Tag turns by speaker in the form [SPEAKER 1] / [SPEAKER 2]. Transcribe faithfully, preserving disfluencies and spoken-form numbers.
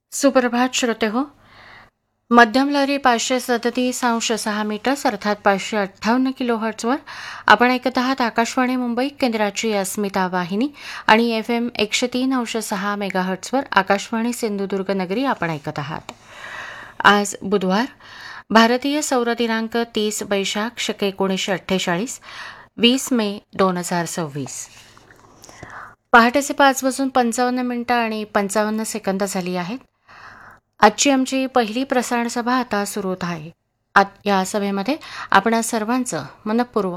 [SPEAKER 1] सुप्रभात श्रोते हो. मध्यम लहरी पाचशे सदतीस अंश सहा मीटर्स अर्थात पाचशे अठ्ठावन्न किलो हर्ट्सवर आपण ऐकत आहात आकाशवाणी मुंबई केंद्राची अस्मिता वाहिनी आणि एफ एम एकशे तीन अंश सहा मेगा हर्ट्सवर आकाशवाणी सिंधुदुर्ग नगरी आपण ऐकत आहात. आज बुधवार, भारतीय सौर दिनांक तीस वैशाख शके एकोणीसशे अठ्ठेचाळीस, वीस मे दोन हजार सव्वीस. पहाटेचे पाच वाजून पंचावन्न मिनिटं आणि पंचावन्न सेकंद झाली आहेत. आजची आमची पहिली प्रसारण सभा आता सुरू होत आहे. आत या सभेमध्ये आपण सर्वांचं मनपूर्वक